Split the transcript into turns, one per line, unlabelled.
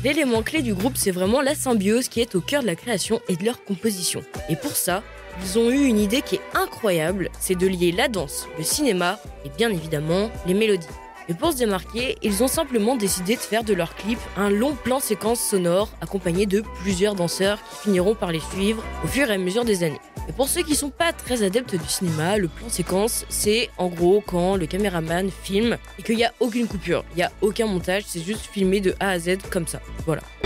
L'élément clé du groupe, c'est vraiment la symbiose qui est au cœur de la création et de leur composition. Et pour ça, ils ont eu une idée qui est incroyable, c'est de lier la danse, le cinéma et bien évidemment les mélodies. Et pour se démarquer, ils ont simplement décidé de faire de leur clip un long plan séquence sonore accompagné de plusieurs danseurs qui finiront par les suivre au fur et à mesure des années. Et pour ceux qui sont pas très adeptes du cinéma, le plan séquence, c'est en gros quand le caméraman filme et qu'il n'y a aucune coupure, il n'y a aucun montage, c'est juste filmé de A à Z comme ça. Voilà.